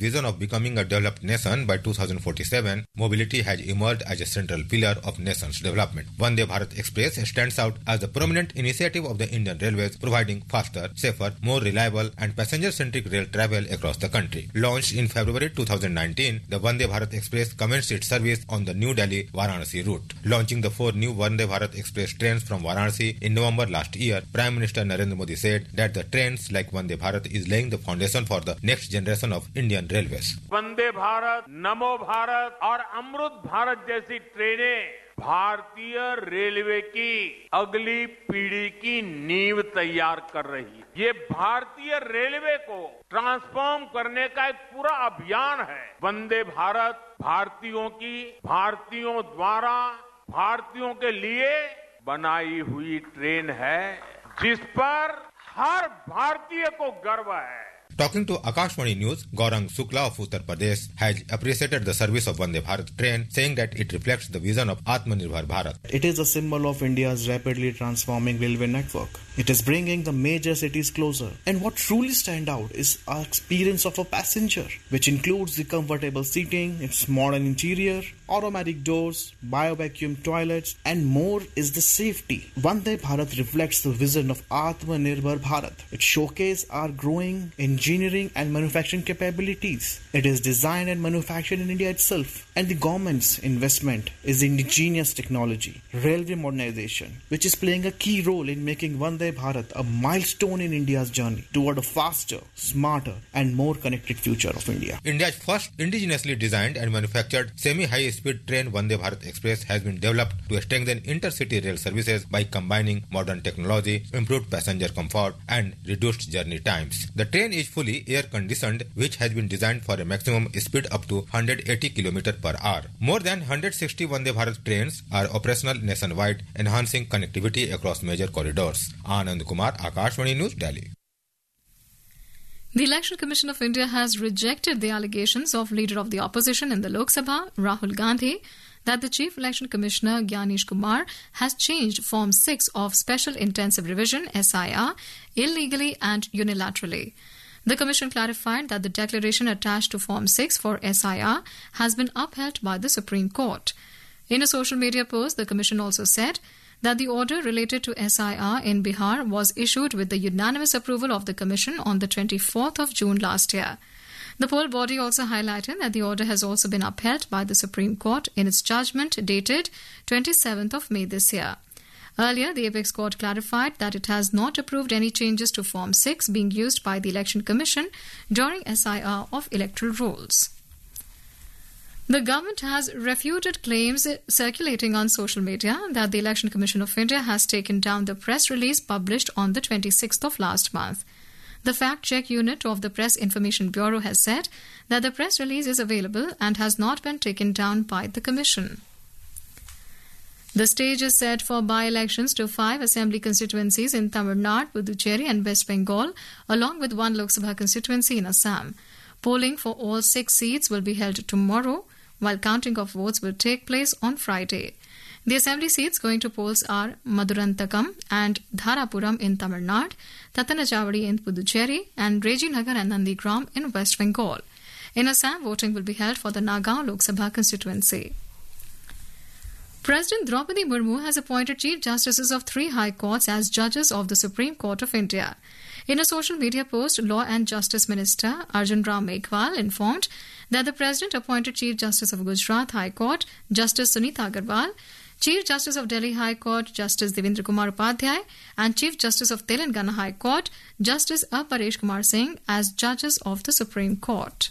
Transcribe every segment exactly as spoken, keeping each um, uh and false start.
vision of becoming a developed nation by two thousand forty-seven, mobility has emerged as a central pillar of nation's development. Vande Bharat Express stands out as a prominent initiative of the Indian Railways, providing faster, safer, more reliable and passenger-centric rail travel across the country. Launched in February two thousand nineteen, the Vande Bharat Express commenced its service on the New Delhi-Varanasi route. Launching the four new Vande Bharat Express trains from Varanasi in November last year, Prime Minister Narendra Modi said that the trains like Vande Bharat is laying the foundation for the next generation of Indian railways. Vande Bharat, नमो भारत और अमृत भारत जैसी ट्रेनें भारतीय railway की अगली पीढ़ी की नींव तैयार कर रही है। ये भारतीय रेलवे को ट्रांसफॉर्म करने का एक पूरा अभियान है। वंदे भारत भारतीयों की, भारतीयों द्वारा, भारतीयों के लिए बनाई हुई ट्रेन है, जिस पर हर भारतीय को गर्व है। Talking to Akashvani News, Gaurang Shukla of Uttar Pradesh has appreciated the service of Vande Bharat train, saying that it reflects the vision of Atmanirbhar Bharat. It is a symbol of India's rapidly transforming railway network. It is bringing the major cities closer. And what truly stands out is our experience of a passenger, which includes the comfortable seating, its modern interior, automatic doors, bio-vacuum toilets, and more is the safety. Vande Bharat reflects the vision of Atmanirbhar Bharat. It showcases our growing engineering and manufacturing capabilities. It is designed and manufactured in India itself. And the government's investment is in indigenous technology, railway modernization, which is playing a key role in making Vande Bharat a milestone in India's journey toward a faster, smarter, and more connected future of India. India's first indigenously designed and manufactured semi-high-speed train Vande Bharat Express has been developed to strengthen intercity rail services by combining modern technology, improved passenger comfort, and reduced journey times. The train is fully air-conditioned, which has been designed for a maximum speed up to one hundred eighty kilometers per hour. More than one hundred sixty Vande Bharat trains are operational nationwide, enhancing connectivity across major corridors. Anand Kumar, Akashvani News, Delhi. The Election Commission of India has rejected the allegations of Leader of the Opposition in the Lok Sabha, Rahul Gandhi, that the Chief Election Commissioner Gyanish Kumar has changed Form six of Special Intensive Revision S I R illegally and unilaterally. The Commission clarified that the declaration attached to Form six for S I R has been upheld by the Supreme Court. In a social media post, the Commission also said that the order related to S I R in Bihar was issued with the unanimous approval of the Commission on the twenty-fourth of June last year. The poll body also highlighted that the order has also been upheld by the Supreme Court in its judgment dated twenty-seventh of May this year. Earlier, the Apex Court clarified that it has not approved any changes to Form six being used by the Election Commission during S I R of electoral rolls. The government has refuted claims circulating on social media that the Election Commission of India has taken down the press release published on the twenty-sixth of last month. The fact-check unit of the Press Information Bureau has said that the press release is available and has not been taken down by the Commission. The stage is set for by-elections to five assembly constituencies in Tamil Nadu, Puducherry and West Bengal, along with one Lok Sabha constituency in Assam. Polling for all six seats will be held tomorrow, while counting of votes will take place on Friday. The assembly seats going to polls are Madurantakam and Dharapuram in Tamil Nadu, Tatanajavadi in Puducherry, and Rejinagar and Nandigram in West Bengal. In Assam, voting will be held for the Nagaon Lok Sabha constituency. President Draupadi Murmu has appointed Chief Justices of three High Courts as judges of the Supreme Court of India. In a social media post, Law and Justice Minister Arjun Ram Meghwal informed that the President appointed Chief Justice of Gujarat High Court, Justice Sunita Agarwal, Chief Justice of Delhi High Court, Justice Devendra Kumar Upadhyay, and Chief Justice of Telangana High Court, Justice A. Paresh Kumar Singh, as judges of the Supreme Court.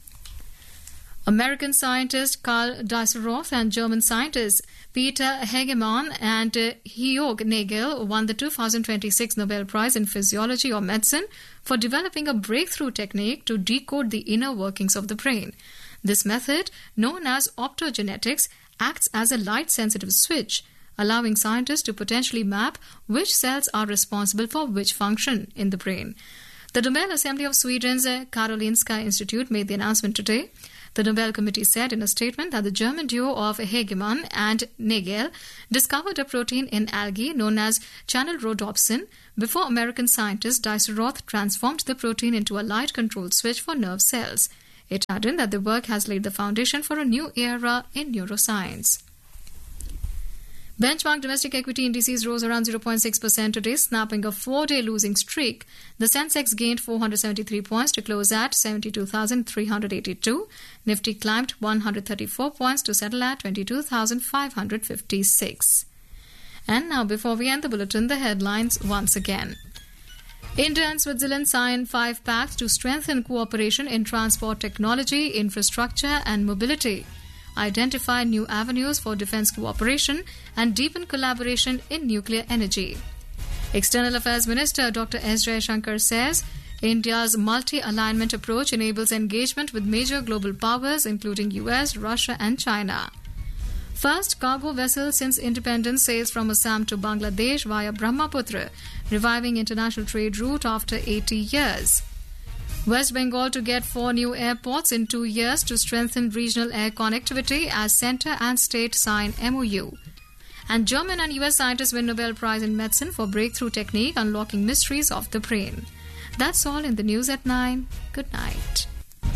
American scientist Karl Dieselroth and German scientists Peter Hegemann and Georg Nagel won the two thousand twenty-six Nobel Prize in Physiology or Medicine for developing a breakthrough technique to decode the inner workings of the brain. This method, known as optogenetics, acts as a light-sensitive switch, allowing scientists to potentially map which cells are responsible for which function in the brain. The Nobel Assembly of Sweden's Karolinska Institute made the announcement today. The Nobel Committee said in a statement that the German duo of Hegemann and Nagel discovered a protein in algae known as channelrhodopsin before American scientist Dieselroth transformed the protein into a light-controlled switch for nerve cells. It added that the work has laid the foundation for a new era in neuroscience. Benchmark domestic equity indices rose around zero point six percent today, snapping a four-day losing streak. The Sensex gained four hundred seventy-three points to close at seventy-two thousand three hundred eighty-two. Nifty climbed one hundred thirty-four points to settle at twenty-two thousand five hundred fifty-six. And now, before we end the bulletin, the headlines once again. India and Switzerland signed five pacts to strengthen cooperation in transport technology, infrastructure and mobility, identify new avenues for defence cooperation and deepen collaboration in nuclear energy. External Affairs Minister Doctor S. Jaishankar says India's multi-alignment approach enables engagement with major global powers including U S, Russia and China. First cargo vessel since independence sails from Assam to Bangladesh via Brahmaputra, reviving international trade route after eighty years. West Bengal to get four new airports in two years to strengthen regional air connectivity as centre and state sign M O U. And German and U S scientists win Nobel Prize in Medicine for breakthrough technique unlocking mysteries of the brain. That's all in the news at nine. Good night.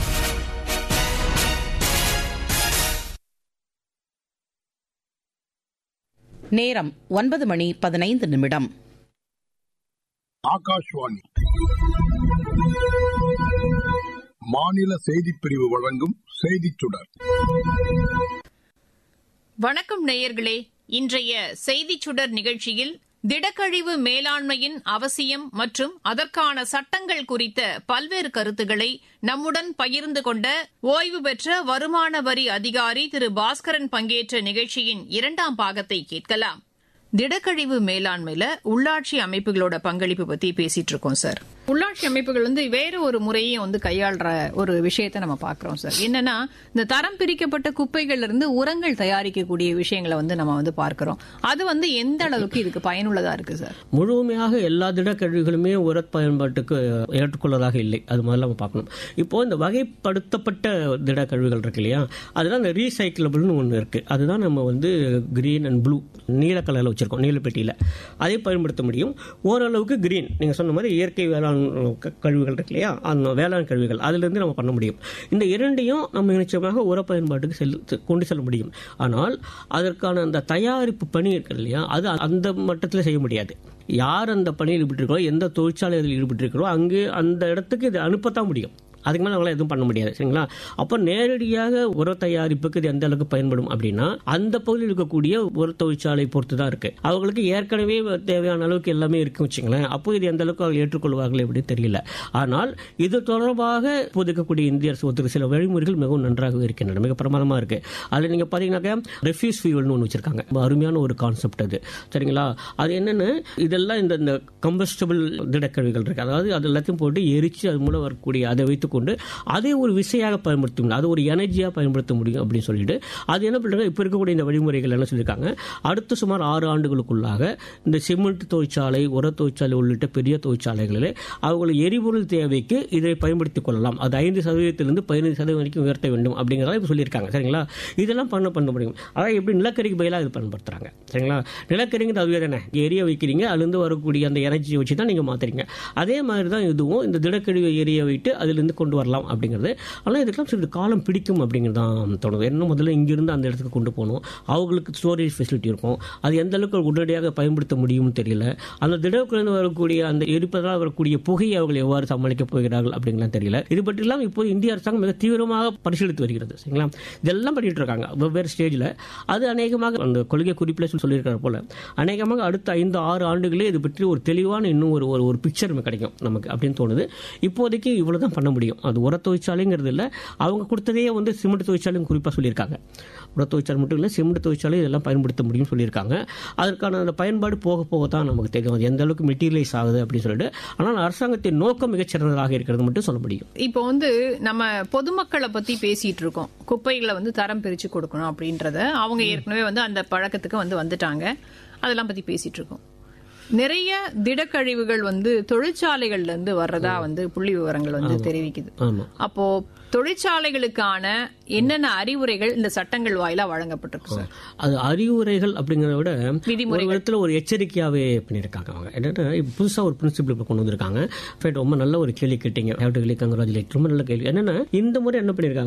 நேரம் ஒன்பது மணி பதினைந்து நிமிடம். ஆகாஷ்வாணி மாநில செய்திப் பிரிவு வழங்கும் செய்திச் சுடர். வணக்கம் நேயர்களே, இன்றைய செய்திச் சுடர் நிகழ்ச்சியில் திடக்கழிவு மேலாண்மையின் அவசியம் மற்றும் அதற்கான சட்டங்கள் குறித்த பல்வேறு கருத்துக்களை நம்முடன் பகிர்ந்து கொண்ட ஓய்வு பெற்ற வருமான வரி அதிகாரி திரு பாஸ்கரன் பங்கேற்ற நிகழ்ச்சியின் இரண்டாம் பாகத்தை கேட்கலாம். திடக்கழிவு மேலாண்மையில உள்ளாட்சி அமைப்புகளோட பங்களிப்பு பத்தி பேசிட்டு இருக்கோம் சார். உள்ளாட்சி அமைப்புகள் வந்து வேற ஒரு முறையும் வந்து கையாளுற ஒரு விஷயத்தை நம்ம பாக்குறோம் சார். என்னன்னா, இந்த தரம் பிரிக்கப்பட்ட குப்பைகள்ல இருந்து உரங்கள் தயாரிக்கக்கூடிய விஷயங்களை வந்து நம்ம வந்து பார்க்கிறோம். அது வந்து எந்த அளவுக்கு இதுக்கு பயனுள்ளதா இருக்கு சார்? முழுமையாக எல்லா திடக்கழிவுகளுமே உர பயன்பாட்டுக்கு ஏற்றுக்கொள்ளதாக இல்லை. அது முதல்ல நம்ம பார்க்கணும். இப்போ இந்த வகைப்படுத்தப்பட்ட திடக்கழிவுகள் இருக்கு இல்லையா, அதெல்லாம் இந்த ரீசைக்கிளபிள்னு ஒன்று இருக்கு. அதுதான் நம்ம வந்து கிரீன் அண்ட் ப்ளூ நீல கலர்ல வச்சிருக்கோம், நீல பெட்டியில. அதை பயன்படுத்த முடியும். ஓரளவுக்கு கிரீன், நீங்க சொன்ன மாதிரி இயற்கை வேளாண் கழிவுகள் இருக்கு இல்லையா, அந்த வேளாண் கழிவுகள் அதுல இருந்து நம்ம பண்ண முடியும். இந்த இரண்டையும் நம்ம நிச்சயமாக உர பயன்பாட்டுக்கு செல் கொண்டு செல்ல முடியும். ஆனால் அதற்கான அந்த தயாரிப்பு பணி இருக்கு இல்லையா, அது அந்த மட்டத்தில் செய்ய முடியாது. யார் அந்த பணியில் ஈடுபட்டிருக்கிறோ, எந்த தொழிற்சாலை அதில் ஈடுபட்டிருக்கிறோ, அங்கே அந்த இடத்துக்கு இதை அனுப்பத்தான் முடியும். அதுக்கு மேலே அவங்களால எதுவும் பண்ண முடியாது. சரிங்களா? அப்போ நேரடியாக உர தயாரிப்புக்கு இது எந்த அளவுக்கு பயன்படும் அப்படின்னா, அந்த பகுதியில் இருக்கக்கூடிய உர தொழிற்சாலை பொறுத்து தான் இருக்கு. அவங்களுக்கு ஏற்கனவே தேவையான அளவுக்கு எல்லாமே இருக்கு வச்சுங்களேன். அப்போ இது எந்த அளவுக்கு அவங்க ஏற்றுக்கொள்வார்கள் அப்படின்னு தெரியல. ஆனால் இது தொடர்பாக இருக்கக்கூடிய இந்திய அரசு ஒத்துக்க சில வழிமுறைகள் மிகவும் நன்றாக இருக்கின்றன, மிக பிரமாதமாக இருக்கு. அதில் நீங்க பாத்தீங்கன்னாக்கா ரெஃப்யூஸ் ஃபியூவல்னு ஒன்று வச்சிருக்காங்க. அருமையான ஒரு கான்செப்ட் அது. சரிங்களா? அது என்னன்னு, இதெல்லாம் இந்த கம்பஸ்டபிள் திடக்கழிவுகள் இருக்கு, அதாவது அது எல்லாத்தையும் போட்டு எரிச்சு அது மூலம் வரக்கூடிய அதை வைத்து கொண்டு அதை ஒரு விசையாக பயன்படுத்த முடியும், அது ஒரு எனர்ஜியாக பயன்படுத்த முடியும் அப்படின்னு சொல்லிட்டு அது என்ன பண்றாங்க, இப்ப இருக்கக்கூடிய இந்த வழிமுறைகள் என்ன சொல்லியிருக்காங்க, அடுத்த சுமார் ஆறு ஆண்டுகளுக்குள்ளாக இந்த சிமெண்ட் தொழிற்சாலை, உர தொழிற்சாலை உள்ளிட்ட பெரிய தொழிற்சாலைகளில் அவர்கள் எரிபொருள் தேவைக்கு இதை பயன்படுத்திக் கொள்ளலாம். அது ஐந்து சதவீதத்திலிருந்து பதினைந்து சதவீதம் வரைக்கும் உயர்த்த வேண்டும் அப்படிங்கிறத இப்ப சொல்லியிருக்காங்க. சரிங்களா? இதெல்லாம் பண்ண பண்ண முடியும். அதாவது எப்படி நிலக்கரிக்கு பதிலாக இது பயன்படுத்துறாங்க. சரிங்களா? நிலக்கரிங்கிறது அதுவே தானே, எரிய வைக்கிறீங்க, அதுலேருந்து வரக்கூடிய அந்த எனர்ஜியை வச்சு தான் நீங்க மாத்துறீங்க. அதே மாதிரி தான் இதுவும், இந்த திடக்கழிவை எரிய வைத்து அதிலிருந்து கொண்டு வரலாம் அப்படிங்கிறது. ஆனால் இதுக்கெல்லாம் சிறிது காலம் பிடிக்கும் அப்படிங்கிறது தான் தோணுது. என்ன, முதல்ல இங்கிருந்து அந்த இடத்துக்கு கொண்டு போகணும், அவங்களுக்கு ஸ்டோரேஜ் ஃபெசிலிட்டி இருக்கும், அது எந்த அளவுக்கு உடனடியாக பயன்படுத்த முடியும்னு தெரியல. அந்த திடக்குழந்து வரக்கூடிய அந்த எரிப்பதால் வரக்கூடிய புகையை அவர்கள் எவ்வாறு சமாளிக்கப் போகிறார்கள் அப்படிங்கலாம் தெரியல. இது பற்றிலாம் இப்போது இந்திய அரசாங்கம் மிக தீவிரமாக பரிசீலித்து வருகிறது. சரிங்களா? இதெல்லாம் பண்ணிட்டு இருக்காங்க வெவ்வேறு ஸ்டேஜில். அது அநேகமாக அந்த கொள்கை குறிப்பில் சொல்லியிருக்கிற போல அநேகமாக அடுத்த ஐந்து ஆறு ஆண்டுகளே இது பற்றி ஒரு தெளிவான இன்னும் ஒரு ஒரு பிக்சர் கிடைக்கும் நமக்கு அப்படின்னு தோணுது. இப்போதைக்கு இவ்வளவுதான் பண்ண முடியும். அது உர தொழிற்சாலைங்கிறது இல்லை, அவங்க கொடுத்ததே வந்து சிமெண்ட் தொழிற்சாலையும் குறிப்பாக சொல்லியிருக்காங்க. உர தொழிற்சாலை மட்டும் இல்லை, சிமெண்ட் தொழிற்சாலை இதெல்லாம் பயன்படுத்த முடியும்னு சொல்லியிருக்காங்க. அதற்கான அந்த பயன்பாடு போக போக தான் நமக்கு தெரியும் அது எந்த அளவுக்கு மெட்டீரியலைஸ் ஆகுது அப்படின்னு சொல்லிட்டு. ஆனால் அரசாங்கத்தின் நோக்கம் மிகச்சிறந்ததாக இருக்கிறது மட்டும் சொல்ல முடியும். இப்போ வந்து நம்ம பொதுமக்களை பத்தி பேசிட்டு இருக்கோம், குப்பைகளை வந்து தரம் பிரிச்சு கொடுக்கணும் அப்படின்றத அவங்க ஏற்கனவே வந்து அந்த பழக்கத்துக்கு வந்து வந்துட்டாங்க. அதெல்லாம் பத்தி பேசிட்டு இருக்கோம். நிறைய திடக்கழிவுகள் வந்து தொழிற்சாலைகள்ல இருந்து வர்றதா வந்து புள்ளி விவரங்கள் வந்து தெரிவிக்குது. அப்போ தொழிற்சாலைகளுக்கான என்னென்ன அறிவுரைகள் இந்த சட்டங்கள் வாயிலா வழங்கப்பட்டிருக்கு சார்? அது அறிவுரைகள் அப்படிங்கறத விட ஒரு விதத்துல ஒரு எச்சரிக்கையாவே பண்ணிருக்காங்க. அவங்க என்னன்னா புதுசா ஒரு பிரின்சிபிள் கொண்டு வந்திருக்காங்க. ரொம்ப நல்ல ஒரு கேள்வி கேட்டீங்க. ரொம்ப நல்ல கேள்வி. என்னன்னா இந்த முறை என்ன பண்ணிருக்காங்க,